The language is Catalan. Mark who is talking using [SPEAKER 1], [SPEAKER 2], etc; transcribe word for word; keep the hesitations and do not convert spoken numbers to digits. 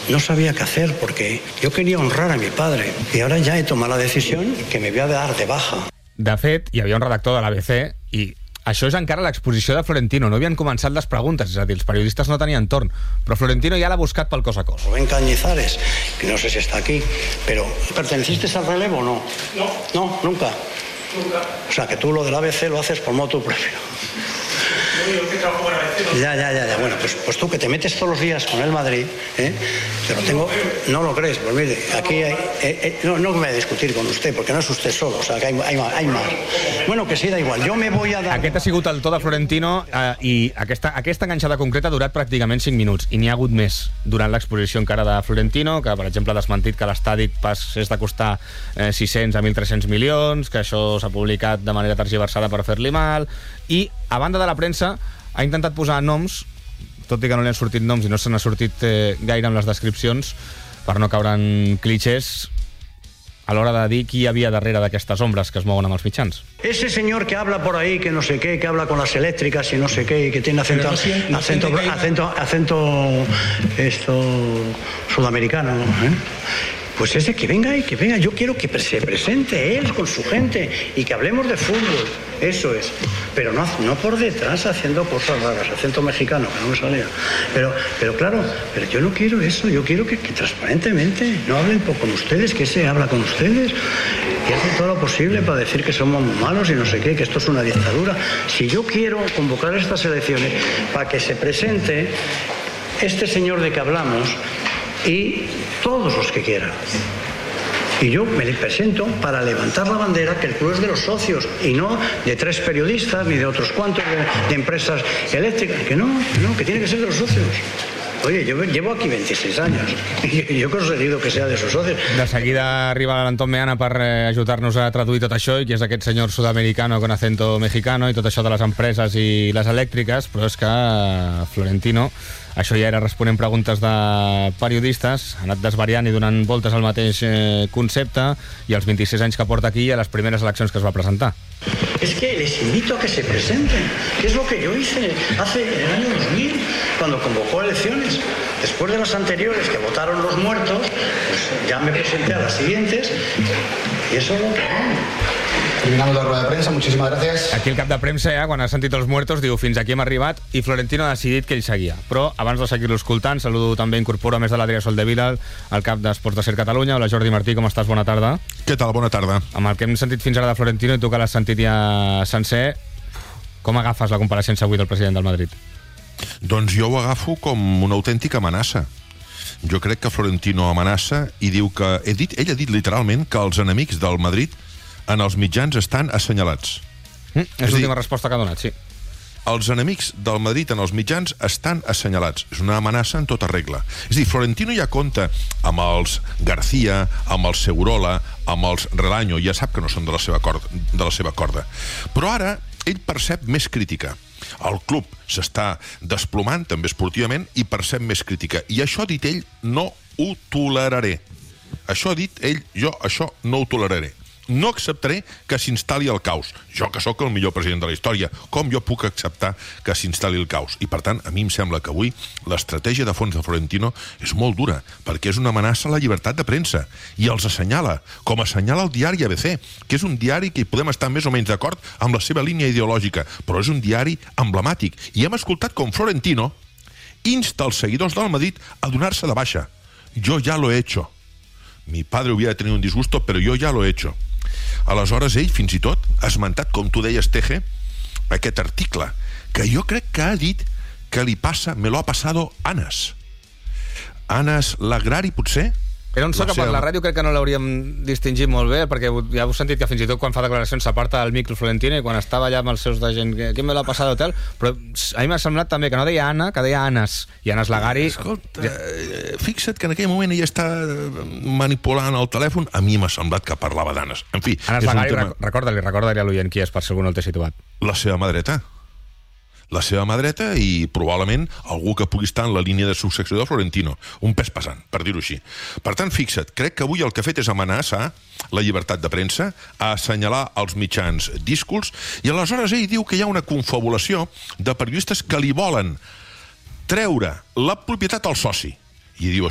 [SPEAKER 1] no sabía qué hacer porque yo quería honrar a mi padre y ahora ya he tomado la decisión que me voy a dar de baja.
[SPEAKER 2] De fet, hi havia un redactor de l'A B C i això és encara l'exposició de Florentino. No havien començat les preguntes, és a dir, els periodistes no tenien torn, però Florentino ja l'ha buscat pel cos a cos.
[SPEAKER 1] Rubén Cañizares, que no sé si está aquí, pero ¿perteneciste al relevo o no?
[SPEAKER 3] No.
[SPEAKER 1] No, nunca.
[SPEAKER 3] Nunca.
[SPEAKER 1] O sea, que tú lo del A B C lo haces por motu propio.
[SPEAKER 3] Yo que trabajo con A B C. ¿No?
[SPEAKER 1] Ya, ya, ya, ya. Bueno, pues, pues tú que te metes todos los días con el Madrid, ¿eh? Te lo tengo... No lo crees, pues mire, aquí hay... Eh, eh, no, no me voy a discutir con usted, porque no es usted solo, o sea, que hay, hay, hay más. Bueno, que sí, da igual, yo me voy a dar...
[SPEAKER 2] Aquest ha sigut el to de Florentino eh, i aquesta, aquesta enganxada concreta ha durat pràcticament cinc minuts i n'hi ha hagut més durant l'exposició encara de Florentino, que per exemple ha desmentit que l'estadi passés de costar eh, sis-cents a mil tres-cents milions, que això s'ha publicat de manera tergiversada per fer-li mal, i a banda de la premsa ha intentat posar noms, tot i que no li han sortit noms i no se n'ha sortit eh, gaire amb les descripcions per no caure en clichés, a l'hora de dir qui hi havia darrere d'aquestes ombres que es mouen amb els mitjans.
[SPEAKER 1] Ese señor que habla por ahí, que no sé qué, que habla con las eléctricas y no sé qué, y que tiene acento,
[SPEAKER 3] no siente, no
[SPEAKER 1] acento,
[SPEAKER 3] siente que hay...
[SPEAKER 1] acento, acento, esto, sudamericano, ¿eh? Pues ese que venga y que venga, yo quiero que se presente él con su gente y que hablemos de fútbol, eso es, pero no, no por detrás haciendo cosas raras, acento mexicano, que no me salía, pero, pero claro, pero yo no quiero eso, yo quiero que, que transparentemente no hablen con ustedes, que se habla con ustedes y hacen todo lo posible para decir que somos muy malos y no sé qué, que esto es una dictadura. Si yo quiero convocar estas elecciones para que se presente este señor de que hablamos y todos los que quieran. Y yo me le presento para levantar la bandera que el club es de los socios y no de tres periodistas ni de otros cuantos de, de empresas eléctricas. Que no, no, que tiene que ser de los socios. Oye, yo llevo aquí veintiséis años i jo he conseguido que sea de sus socios.
[SPEAKER 2] De seguida arriba l'Anton Meana per eh, ajudar-nos a traduir tot això i que és aquest senyor sudamericano con acento mexicano i tot això de les empreses i les elèctriques, però és que Florentino, això ja era responent preguntes de periodistes, ha anat desvariant i donant voltes al mateix eh, concepte i als vint-i-sis anys que porta aquí i a les primeres eleccions que es va presentar.
[SPEAKER 1] Es que les invito a que se presenten, que es lo que yo hice hace en el año dos mil, cuando convocó elecciones. Después de las anteriores que votaron los muertos, pues ya me presenté a las siguientes y eso es lo que hago.
[SPEAKER 4] Terminamos la rueda de prensa, muchísimas gracias.
[SPEAKER 2] Aquí el cap de premsa, ja, quan ha sentit els muertos, diu fins aquí hem arribat i Florentino ha decidit que ell seguia. Però abans de seguir-lo escoltant, saludo també, incorporo a més de l'Adrià Soldevila, el cap d'Esports de Ser Catalunya. Hola Jordi Martí, com estàs? Bona tarda.
[SPEAKER 5] Què tal? Bona tarda.
[SPEAKER 2] Amb el que hem sentit fins ara de Florentino i tu que l'has sentit ja sencer, com agafes la compareixença avui del president del Madrid?
[SPEAKER 5] Doncs jo ho agafo com una autèntica amenaça. Jo crec que Florentino amenaça i diu que... He dit, ell ha dit literalment que els enemics del Madrid en els mitjans estan assenyalats.
[SPEAKER 2] Mm, és, és l'última resposta que ha donat, sí.
[SPEAKER 5] Els enemics del Madrid en els mitjans estan assenyalats. És una amenaça en tota regla. És a dir, Florentino ja compta amb els García, amb els Segurola, amb els Relaño, ja sap que no són de la seva corda, de la seva corda. Però ara ell percep més crítica. El club s'està desplomant, també esportivament, i percep més crítica. I això, ha dit ell, no ho toleraré. Això ha dit ell, jo això no ho toleraré. No acceptaré que s'instal·li el caos. Jo, que sóc el millor president de la història, com jo puc acceptar que s'instal·li el caos? I, per tant, a mi em sembla que avui l'estratègia de fons de Florentino és molt dura, perquè és una amenaça a la llibertat de premsa. I els assenyala, com assenyala el diari A B C, que és un diari que hi podem estar més o menys d'acord amb la seva línia ideològica, però és un diari emblemàtic. I hem escoltat com Florentino insta els seguidors del Madrid a donar-se de baixa. Jo ja lo he hecho. Mi padre hubiera tenido un disgusto, però jo ja lo he hecho. Aleshores, ell, fins i tot, ha esmentat, com tu deies, Teje, aquest article, que jo crec que ha dit que li passa, me lo ha pasado Anas. Anas Lagrari, potser?
[SPEAKER 2] Era un so que per la ràdio crec que no l'hauríem distingit molt bé, perquè ja heu sentit que fins i tot quan fa declaracions s'aparta del micro Florentino i quan estava allà amb els seus de gent, què me l'ha passat d'hotel, però a mi m'ha semblat també que no deia Anna, que deia Anas, i Anas Lagari...
[SPEAKER 5] Escolta, ja... fixa't que en aquell moment ella està manipulant el telèfon, a mi m'ha semblat que parlava d'Anas. En fi,
[SPEAKER 2] Anas Lagari,
[SPEAKER 5] tema...
[SPEAKER 2] recorda-li, recorda-li a l'oient qui és, per si algú no el té situat.
[SPEAKER 5] La seva mà dreta. La seva mà dreta i probablement algú que pugui estar en la línia de successió de Florentino. Un pes pesant, per dir-ho així. Per tant, fixa't, crec que avui el que ha fet és amenaçar la llibertat de premsa, a assenyalar els mitjans díscols, i aleshores ell diu que hi ha una confabulació de periodistes que li volen treure la propietat al soci. I diu